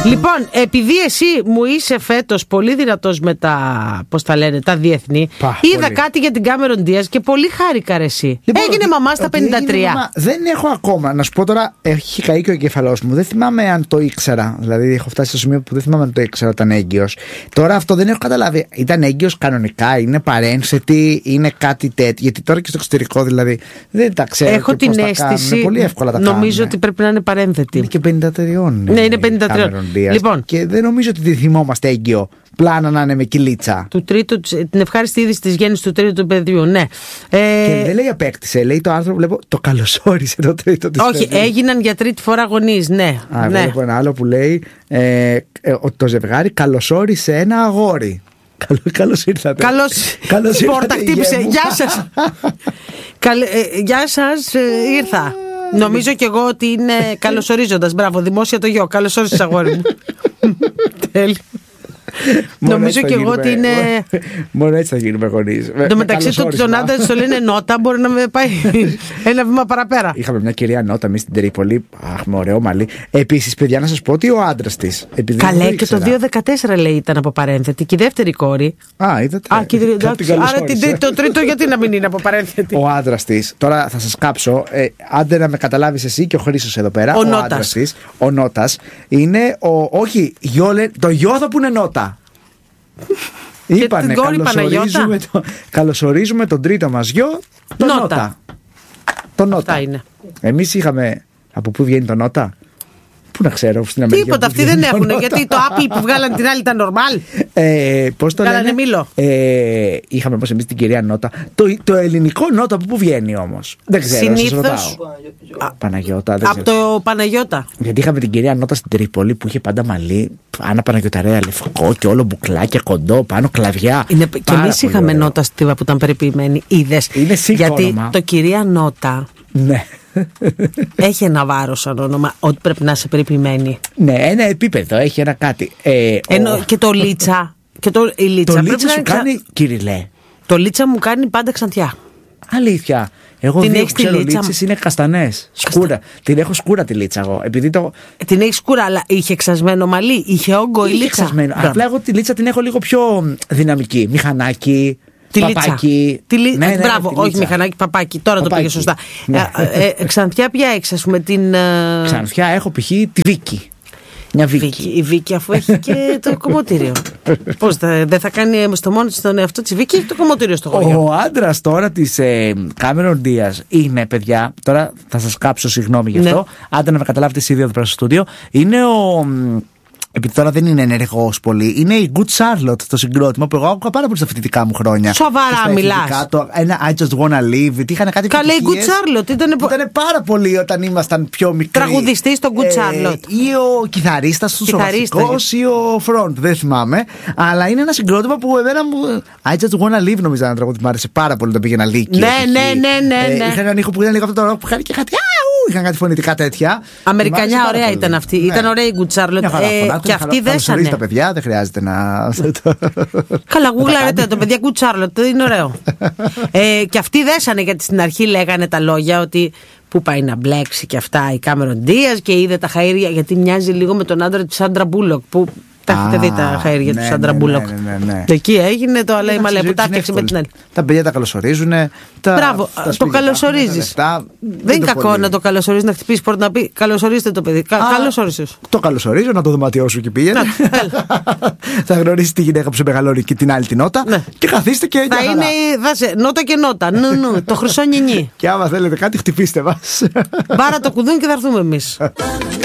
Λοιπόν, επειδή εσύ μου είσαι φέτος πολύ δυνατός με τα, πώς τα λένε, τα διεθνή, είδα πολύ κάτι για την Κάμερον Ντίας και πολύ χάρηκα ρε εσύ. Λοιπόν, έγινε μαμά στα 53. Δεν έχω ακόμα, να σου πω τώρα, έχει καεί και ο εγκεφαλός μου. Δεν θυμάμαι αν το ήξερα. Δηλαδή, έχω φτάσει στο σημείο που δεν θυμάμαι αν το ήξερα όταν έγκυος. Τώρα αυτό δεν έχω καταλάβει. Ήταν έγκυος κανονικά, είναι παρένθετη, είναι κάτι τέτοιο. Γιατί τώρα και στο εξωτερικό δηλαδή δεν τα ξέρω. Έχω την αίσθηση. Είναι πολύ εύκολα τα νομίζω ότι πρέπει να είναι παρένθετη. Είναι και 53. Ναι, είναι 53. Λοιπόν. Και δεν νομίζω ότι τη θυμόμαστε έγκυο. Πλάνα να είναι με κυλίτσα. Την ευχάριστη είδηση της γέννησης του τρίτου του παιδιού, ναι. Και δεν λέει απέκτησε, λέει το άρθρο που βλέπω, το καλωσόρισε το τρίτο της παιδιού. Όχι, έγιναν για τρίτη φορά γονείς, ναι. Βλέπω ένα άλλο που λέει ότι το ζευγάρι καλωσόρισε ένα αγόρι. Καλώς ήρθατε. Καλώς ήρθατε. Πόρτα χτύπησε. Γεια σας. Γεια σας, ήρθα. Νομίζω κι εγώ ότι είναι καλωσορίζοντας. Μπράβο, δημόσια το γιο. Καλώς όρισες, αγόρι μου. Τέλειο. Νομίζω κι εγώ ότι είναι. Μόνο έτσι θα γίνουμε γονείς. Το μεταξύ τον άντρα το λένε Νότα, μπορεί να με πάει ένα βήμα παραπέρα. Είχαμε μια κυρία Νότα εμείς στην Τρίπολη. Αχ, με ωραίο μαλλί. Επίσης, παιδιά, να σας πω ότι ο άντρας της. Καλέ, και το 2014 λέει ήταν από παρένθετη. Και η δεύτερη κόρη. Είδατε. Άρα το τρίτο γιατί να μην είναι από παρένθετη. Ο άντρας της. Τώρα θα σας κάψω. Άντε να με καταλάβεις εσύ και ο Χρήστος εδώ πέρα. Ο άντρας της. Ο Νότας είναι όχι, το γιώδο που είναι Νότα. Είπανε, καλωσορίζουμε τον τρίτο μας γιο, τον Νότα. Τον Νότα. Εμείς είχαμε. Από πού βγαίνει το Νότα? Πού να ξέρω, στην Αμερική. Τίποτα, αυτοί δεν έχουν. Γιατί το Apple που βγάλαν την άλλη ήταν normal. Πώς το λένε? Μήλο. Είχαμε όμως εμείς την κυρία Νότα. Το ελληνικό Νότα από πού βγαίνει όμως? Δεν ξέρω. Συνήθως. Παναγιώτα. Από το Παναγιώτα. Γιατί είχαμε την κυρία Νότα στην Τρίπολη που είχε πάντα μαλλί. Άννα Παναγιωταρέα, λευκό και όλο μπουκλάκια κοντό, πάνω κλαβιά. Και εμείς είχαμε Νότα στη Τύβα που ήταν περιποιημένη. Είδες. Είναι σύγχρονο. Γιατί το κυρία Νότα. Ναι. Έχει ένα βάρος σαν όνομα, ότι πρέπει να είσαι περιποιημένη. Ναι, ένα επίπεδο, έχει ένα κάτι. Και το Λίτσα. Η Λίτσα, το Λίτσα σου κάνει, Κυριλέ. Το Λίτσα μου κάνει πάντα Ξανθιά. Αλήθεια. Εγώ δεν ξέρω λίτσες, είναι καστανές. Σκούρα. Την έχω σκούρα τη λίτσα εγώ. Την έχει σκούρα, αλλά είχε εξασμένο μαλλί, είχε όγκο η λίτσα. Απλά εγώ τη λίτσα την έχω λίγο πιο δυναμική. Μηχανάκι. Παπάκι. Ναι, μπράβο, όχι μηχανάκι, παπάκι. Τώρα το πήγε σωστά. Ξανθιά, ποια έχεις, ας πούμε, την. Ξανθιά έχω π.χ. τη Βίκη. Μια Βίκη. Η Βίκη, αφού έχει και το κομμωτήριο. Πώς δεν θα κάνει στο μόνο της τον εαυτό της Βίκη, έχει το κομμωτήριο στο χωριό. Ο άντρας τώρα της Κάμερον Ντίας είναι, παιδιά, τώρα θα σας κάψω, συγγνώμη γι' αυτό. Άντε να με καταλάβετε εσείς δύο εδώ πέρα στο στούντιο. Είναι ο. Επειδή τώρα δεν είναι ενεργός πολύ, είναι η Good Charlotte το συγκρότημα που εγώ άκουγα πάρα πολύ στα φοιτητικά μου χρόνια. Σοβαρά μιλάς? Ένα I Just Wanna Live. Είχαν κάτι. Καλέ, η Good Charlotte ήταν πάρα πολύ όταν ήμασταν πιο μικροί. Τραγουδιστής στο Good Charlotte. Ή ο κιθαρίστας του, ο βασικός, ή ο front, δεν θυμάμαι. Αλλά είναι ένα συγκρότημα που εμένα μου. I Just Wanna Live νομίζω ένα τραγούδι που μου άρεσε πάρα πολύ όταν πήγαινα Λύκειο. Ναι. Είχαν έναν ήχο που ήταν λίγο αυτό το ροκ που είχαν και κάτι. Είχαν κάτι φωνητικά τέτοια. Αμερικανιά, ωραία ήταν αυτή. Ήταν ωραία η Good Charlotte. Και αυτή δέσανε. Τα παιδιά, δεν χρειάζεται να. Καλά, γούγλαρετε το παιδιά Good Charlotte, είναι ωραίο. Και αυτοί δέσανε, γιατί στην αρχή λέγανε τα λόγια ότι πού πάει να μπλέξει και αυτά η Κάμερον Ντίας και είδε τα χαΐρια, γιατί μοιάζει λίγο με τον άντρα της Σάντρα Μπούλοκ που. Τα έχετε δει τα χαΐρια του Σάντρα Μπούλοκ. Εκεί έγινε το αλλά η μαλέ που τα έφτιαξε με την άλλη. Τα παιδιά τα καλωσορίζουν. Μπράβο, το καλωσορίζεις. Δεν είναι κακό να το καλωσορίζεις, να χτυπήσεις πόρτα να πει καλωσορίστε το παιδί. Καλώς όρισες. Το καλωσορίζω, να το δωμάτιό σου και πήγαινε. Θα γνωρίσεις τη γυναίκα που σε μεγαλώνει και την άλλη την Νότα. Και καθίστε και. Θα είναι Νότα και Νότα. Το χρυσό νινί. Και άμα θέλετε κάτι, χτυπήστε μας. Μπάρα το κουδούνι και θα έρθουμε εμείς.